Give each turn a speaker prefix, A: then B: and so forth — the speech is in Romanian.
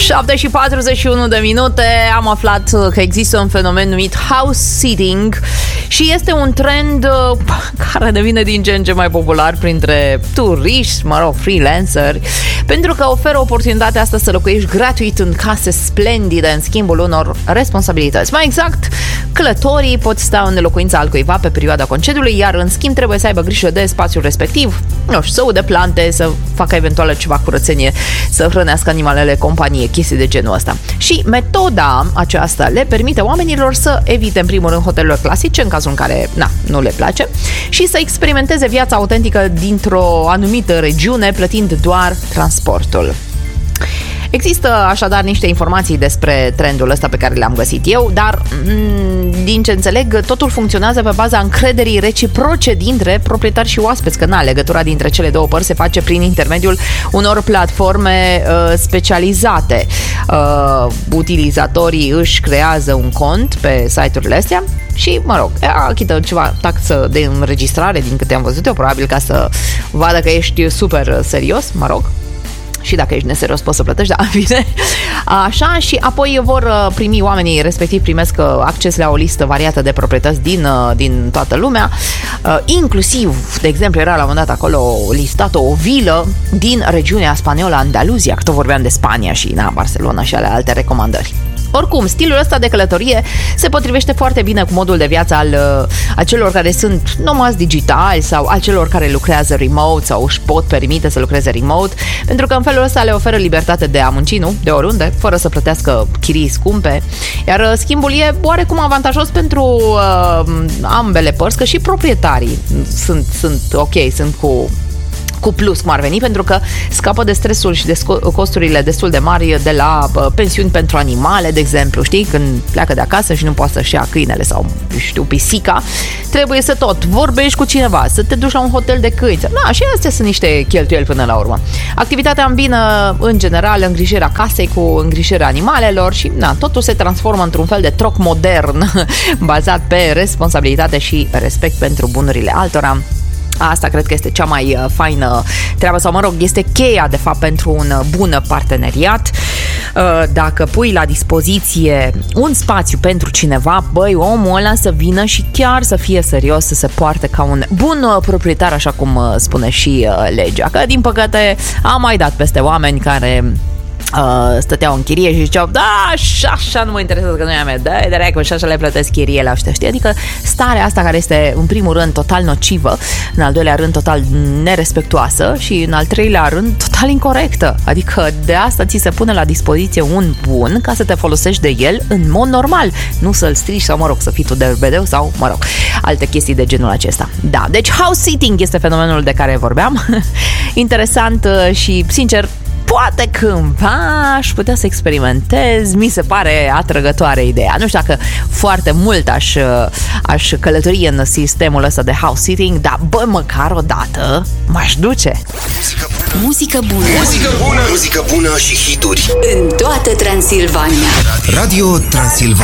A: 7:41 am aflat că există un fenomen numit house sitting și este un trend care devine din ce în ce mai popular printre turiști, freelanceri, pentru că oferă oportunitatea asta să locuiești gratuit în case splendide în schimbul unor responsabilități. Mai exact, călătorii pot sta în locuința altcuiva pe perioada concediului, iar în schimb trebuie să aibă grijă de spațiul respectiv, să ude plante, să facă eventual ceva curățenie, să hrănească animalele companie, chestii de genul ăsta. Și metoda aceasta le permite oamenilor să evite în primul rând hotelurile clasice, în cazul în care nu le place, și să experimenteze viața autentică dintr-o anumită regiune, plătind doar transportul. Există așadar niște informații despre trendul ăsta pe care le-am găsit eu, dar din ce înțeleg, totul funcționează pe baza încrederii reciproce dintre proprietari și oaspeți, că legătura dintre cele două părți se face prin intermediul unor platforme specializate. Utilizatorii își creează un cont pe site-urile astea și, achită ceva taxă de înregistrare, din câte am văzut eu, probabil ca să vadă că ești super serios, și dacă ești neserios poți să plătești, bine. Așa, și apoi vor primi oamenii respectiv, primesc acces la o listă variată de proprietăți din toată lumea, inclusiv, de exemplu, era la un moment dat acolo listată o vilă din regiunea spaniolă Andaluzia, că tot vorbeam de Spania și Barcelona și ale alte recomandări. Oricum, stilul ăsta de călătorie se potrivește foarte bine cu modul de viață al celor care sunt nomazi digitali sau al celor care lucrează remote sau își pot permite să lucreze remote, pentru că în felul ăsta le oferă libertate de a munci, de oriunde, fără să plătească chirii scumpe, iar schimbul e oarecum avantajos pentru ambele părți, că și proprietarii sunt ok, sunt cu plus, cum ar veni, pentru că scapă de stresul și de costurile destul de mari de la pensiuni pentru animale, de exemplu, știi? Când pleacă de acasă și nu poate să-și ia câinele sau, pisica, trebuie să tot vorbești cu cineva, să te duci la un hotel de câini. Și astea sunt niște cheltuieli până la urmă. Activitatea îmbină, în general, îngrijirea casei cu îngrijirea animalelor și, totul se transformă într-un fel de troc modern bazat pe responsabilitate și respect pentru bunurile altora. Asta cred că este cea mai faină treabă sau, este cheia, de fapt, pentru un bun parteneriat. Dacă pui la dispoziție un spațiu pentru cineva, omul ăla să vină și chiar să fie serios, să se poarte ca un bun proprietar, așa cum spune și legea. Că, din păcate, am mai dat peste oameni care stăteau în chirie și ziceau, așa nu mă interesează că nu e a mea, de dracu, și așa le plătesc chiriele ăștia, știi? Adică starea asta care este în primul rând total nocivă, în al doilea rând total nerespectuoasă și în al treilea rând total incorectă. Adică de asta ți se pune la dispoziție un bun ca să te folosești de el în mod normal, nu să-l strici sau, să fii tu de vedeu sau, alte chestii de genul acesta. Da, deci house sitting este fenomenul de care vorbeam. Interesant și, sincer, poate cândva aș putea să experimentez, mi se pare atrăgătoare ideea. Nu știu dacă foarte mult aș călători în sistemul ăsta de house sitting, dar măcar o dată m-aș duce.
B: Muzică bună. Muzică bună.
C: Muzică bună și hituri
B: în toată Transilvania.
C: Radio Transilvania.